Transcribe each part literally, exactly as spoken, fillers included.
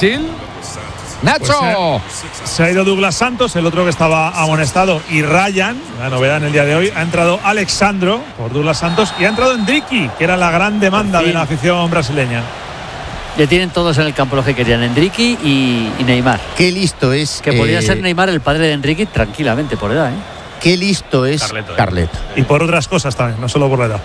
Brasil? ¡Nacho! Pues, se ha ido Douglas Santos, el otro que estaba amonestado, y Ryan, la novedad en el día de hoy. Ha entrado Alexandro por Douglas Santos y ha entrado Endricky, que era la gran demanda de la afición brasileña. Ya tienen todos en el campo lo que querían, Endricky y, y Neymar. Qué listo es. Que eh, podría ser Neymar el padre de Endricky tranquilamente por edad, ¿eh? Qué listo es Carleto. Carleto. Y por otras cosas también, no solo por la edad.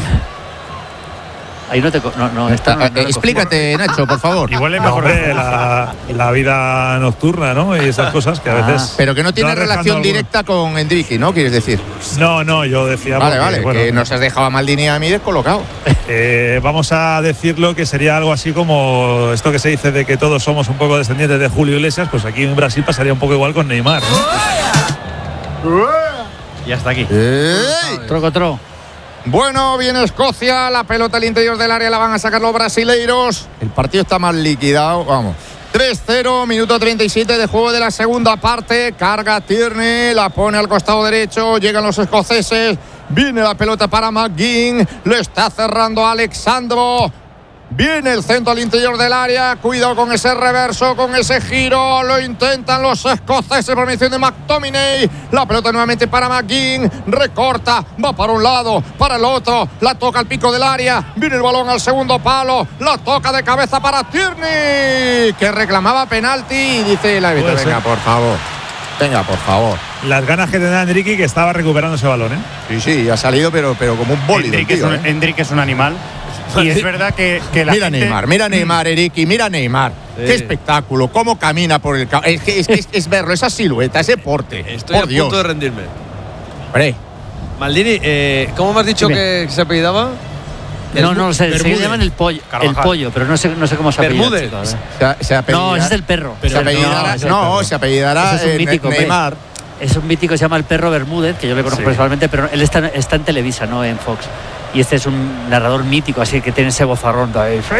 Ahí no te. No, no, esta no, no Explícate, Nacho, por favor. Igual es mejor no, la, la vida nocturna, ¿no? Y esas cosas que a veces. Ah, pero que no tiene relación alguno. directa con Endricky, ¿no? ¿Quieres decir? No, no, yo decía. Vale, porque, vale, bueno, que nos has dejado a Maldini y a mí descolocado. Eh, vamos a decirlo que sería algo así como esto que se dice de que todos somos un poco descendientes de Julio Iglesias, pues aquí en Brasil pasaría un poco igual con Neymar, ¿no? Y hasta aquí. ¡Ey! Troco, troco. Bueno, viene Escocia, la pelota al interior del área la van a sacar los brasileiros. El partido está más liquidado, vamos. tres cero, minuto treinta y siete de juego de la segunda parte. Carga Tierney, la pone al costado derecho, llegan los escoceses. Viene la pelota para McGinn, le está cerrando Alexandro. Viene el centro al interior del área. Cuidado con ese reverso, con ese giro. Lo intentan los escoceses por mediación de McTominay. La pelota nuevamente para McGinn. Recorta, va para un lado, para el otro. La toca al pico del área. Viene el balón al segundo palo. La toca de cabeza para Tierney, que reclamaba penalti. Y dice la árbitro, venga, por favor. Venga, por favor. Las ganas que tendrá Endricky, que estaba recuperando ese balón, ¿eh? Sí, sí, ha salido, pero, pero como un bólido. Endricky es, ¿eh? es un animal. Y es verdad que, que la mira gente... Neymar, mira Neymar, Eriki, mira Neymar. Sí. Qué espectáculo, cómo camina por el campo. Es que es, es, es verlo, esa silueta, ese porte. Estoy por a Dios. punto de rendirme. Hombre. Maldini, eh, ¿cómo me has dicho que se apellidaba? No, no lo sé, se llaman el pollo, el pollo, pero no sé, no sé cómo se apellida. Bermúdez. Se, se apellida, no, ese es el perro. Pero se apellidará, no, no perro. se apellidará es un mítico, Neymar. Es un mítico, se llama el perro Bermúdez, que yo le conozco sí. personalmente, pero él está, está en Televisa, no en Fox. Y este es un narrador mítico, así que tiene ese vozarrón ahí. Es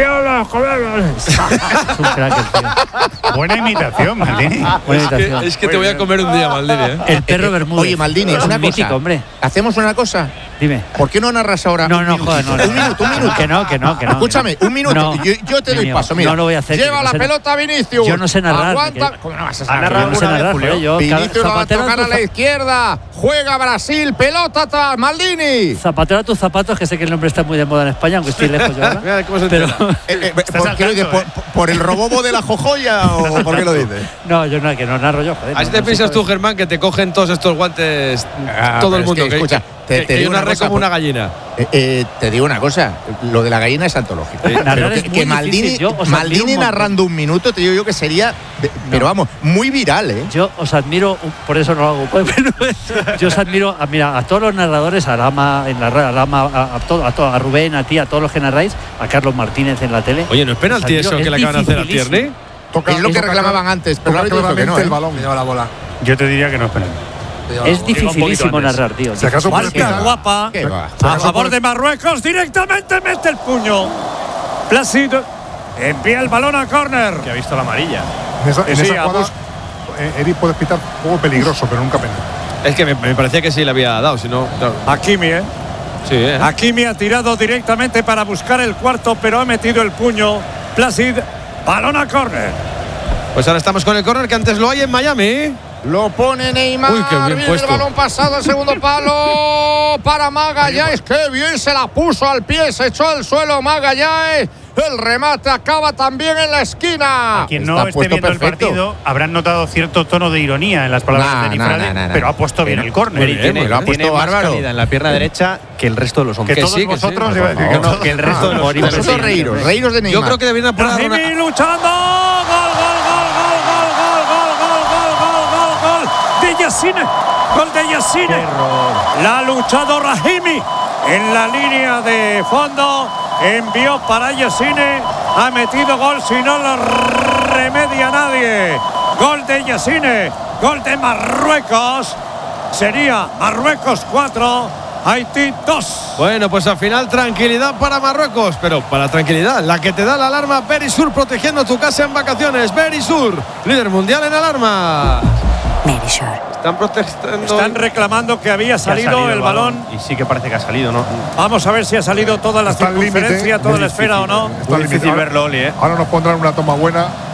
un crack el tío. Buena imitación, Maldini. Buena es, imitación. Que, es que te voy a comer un día, Maldini, ¿eh? El perro Bermúdez. Oye, Maldini, es una un cosa. mítico, hombre. Hacemos una cosa. Dime. ¿Por qué no narras ahora? No, no, joder, no, no. Un minuto, un minuto. Que no, que no, que no. Escúchame, un minuto. No, yo, yo te doy mío, paso, mira. No lo voy a hacer. Lleva la no pelota Vinicius. Yo no sé narrar. Aguanta. ¿Cómo no vas a saber? narrar? No sé narrar, Julio. Vinicius va a tocar a la izquierda. Juega Brasil, pelota atrás, Maldini. Zapatero a tus zapatos, que sé que el nombre está muy de moda en España, aunque estoy lejos yo ahora. Mira cómo se pero, eh, eh, por, ¿qué lo dices? ¿Por, ¿Por el robobo de la jojoya o por qué lo dices? No, yo no, que no narro yo, joder. Así no, te no piensas sé tú, Germán, que te cogen todos estos guantes ah, todo el mundo. Es que, que, escucha, te, que, te que digo una una re cosa, como una gallina. Eh, eh, te digo una cosa, lo de la gallina es antológico. Sí, pero que, es que Maldini, yo, Maldini un narrando un minuto, te digo yo que sería, de, no. pero vamos, muy viral, ¿eh? Yo os admiro, por eso no lo hago. Yo os admiro, a, mira, a todos los narradores, a Lama, en la a, Lama, a, a, todo, a, todo, a Rubén, a ti, a todos los que narráis, a Carlos Martínez en la tele. Oye, ¿no es penalti eso que le acaban de hacer a Tierney? Toca, es lo que reclamaban antes, pero ahora dicho que no, ¿eh? El balón, me lleva la bola. Yo te diría que no es penalti. Es dificilísimo narrar, tío. Si acaso Marca guapa. A favor de Marruecos, directamente mete el puño. Plácido envía el balón a córner. Que ha visto la amarilla. En esa, en sí, esa jugada, eh, Eric puede pitar un juego peligroso, pero nunca penal. Es que me, me parecía que sí le había dado, si no. Claro. Hakimi, ¿eh? Sí, ¿eh? Hakimi ha tirado directamente para buscar el cuarto, pero ha metido el puño. Placid, balón a córner. Pues ahora estamos con el córner que antes lo hay en Miami. Lo pone Neymar. Uy, qué bien viene puesto. El balón pasado al segundo palo para Magallanes. Qué bien se la puso al pie, se echó al suelo Magallanes. El remate acaba también en la esquina. A quien no Está esté viendo perfecto. el partido habrán notado cierto tono de ironía en las palabras nah, de Nifrade, nah, nah, nah, pero nah. ha puesto bien el córner. Bien, Tiene, pues lo ha puesto tiene más bárbaro. calidad en la pierna derecha que el resto de los hombres. Que, Que todos sí, que vosotros, sí, iba a decir por que, favor. no, que el resto de los Vosotros hombres. reíros, reíros de Neymar. Yo creo que deberían apurar a Brahimi luchando. Gol, gol, gol, gol, gol, gol, gol, gol, gol, gol, gol, gol de Yassine. Gol de Yassine. La ha luchado Brahimi en la línea de fondo. Envió para Yassine. Ha metido gol, si no lo remedia nadie. Gol de Yassine. Gol de Marruecos. Sería Marruecos cuatro, Haití dos. Bueno, pues al final tranquilidad para Marruecos, pero para tranquilidad, la que te da la alarma Verisur, protegiendo tu casa en vacaciones. Verisur, líder mundial en alarma. Verisur. Están protestando. Están reclamando que había salido, salido el balón. Y sí que parece que ha salido, ¿no? Vamos a ver si ha salido toda la Está al circunferencia, límite, toda muy la esfera difícil, o no. Está Muy al límite. difícil Ahora- verlo, Oli, ¿eh? Ahora nos pondrán una toma buena.